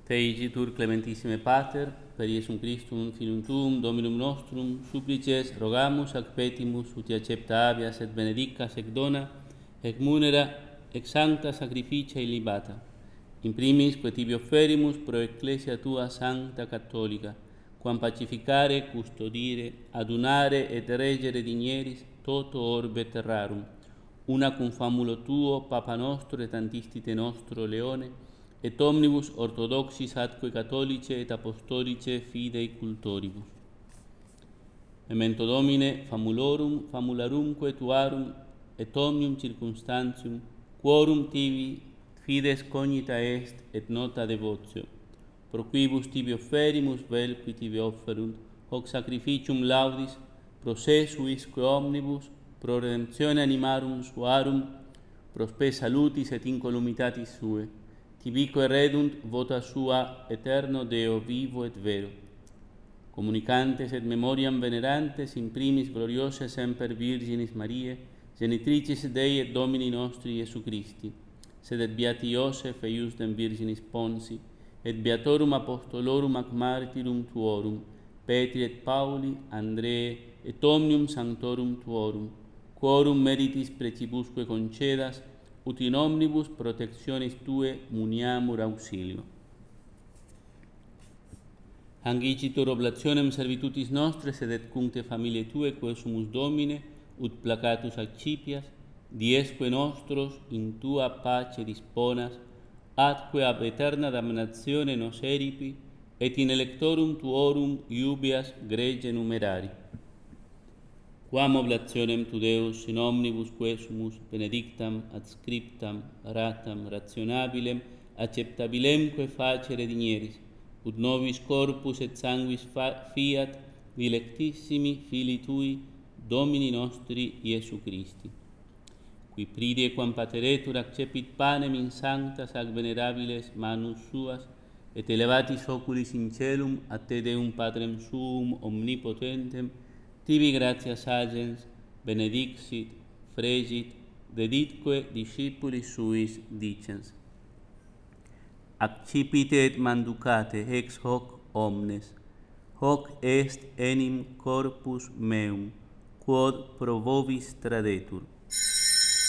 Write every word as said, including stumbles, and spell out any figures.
Te igitur clementissime Pater, per Iesum Christum, Filium Tuum, Dominum nostrum, supplices, rogamus, ac petimus, ut accepta habeas et benedicas ec dona, ec munera, ec sancta sacrificia illibata. In primis, que tibi offerimus pro ecclesia tua sancta cattolica, quam pacificare, custodire, adunare et regere digneris toto orbe terrarum, una cum famulo tuo, Papa nostro et antistite nostro Leone, et omnibus orthodoxis atque catholice et apostolice fidei cultoribus. Memento Domine, famulorum, famularumque tuarum, et omnium circumstantium, quorum tibi fides cognita est et nota devotio, pro quibus tibi offerimus vel qui tibi offerunt, hoc sacrificium laudis, pro se suisque omnibus, pro redemptione animarum suarum, pro spe salutis et incolumitatis sue, tibique redunt vota sua eterno Deo vivo et vero. Comunicantes et memoriam venerantes in primis gloriose semper Virginis Mariae, genitricis Dei et Domini nostri Iesu Christi, sed et beati Iosef et Iusdem Virginis Ponsi, et beatorum apostolorum ac martyrum tuorum, Petri et Pauli, Andree, et omnium sanctorum tuorum, quorum meritis precibusque concedas, ut in omnibus protectionis Tue muniamur auxilio. Angicitur oblationem servitutis nostres ed et cuncte familiae Tue, quae sumus Domine, ut placatus accipias, diesque nostros in Tua pace disponas, atque ab eterna damnatione nos eripi, et in electorum Tuorum iubeas grege numerari. Quam oblationem Tu Deus in omnibus quae sumus benedictam, adscriptam, ratam, rationabilem, acceptabilemque facere digneris, ut nobis corpus et sanguis fiat dilectissimi Filii Tui, Domini nostri Iesu Christi, qui pridie quam pateretur accepit panem in sanctas ac venerabiles manus suas, et elevatis oculis in celum a Te Deum Patrem suum omnipotentem, tibi gratias agens, benedixit, fregit, deditque discipulis suis dicens. Accipite et manducate ex hoc omnes, hoc est enim corpus meum, quod pro vobis tradetur.